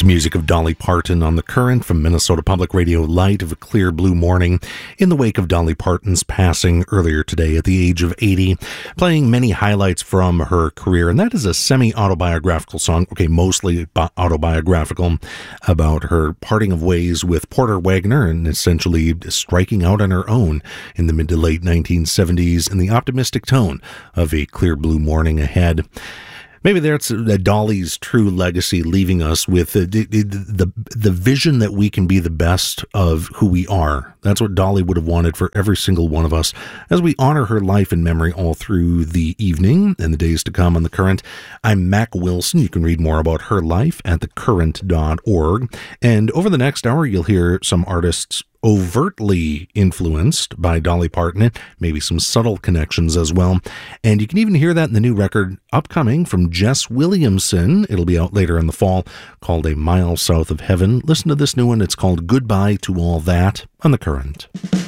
Music of Dolly Parton on the Current from Minnesota Public Radio. Light of a clear blue morning in the wake of Dolly Parton's passing earlier today at the age of 80, playing many highlights from her career. And that is a semi-autobiographical song, mostly autobiographical, about her parting of ways with Porter Wagoner and essentially striking out on her own in the mid to late 1970s in the optimistic tone of a clear blue morning ahead. Maybe that's Dolly's true legacy, leaving us with the vision that we can be the best of who we are. That's what Dolly would have wanted for every single one of us as we honor her life and memory all through the evening and the days to come on The Current. I'm Mac Wilson. You can read more about her life at thecurrent.org. And over the next hour, you'll hear some artists overtly influenced by Dolly Parton, maybe some subtle connections as well. And you can even hear that in the new record upcoming from Jess Williamson. It'll be out later in the fall, called A Mile South of Heaven. Listen to this new one. It's called Goodbye to All That on The Current.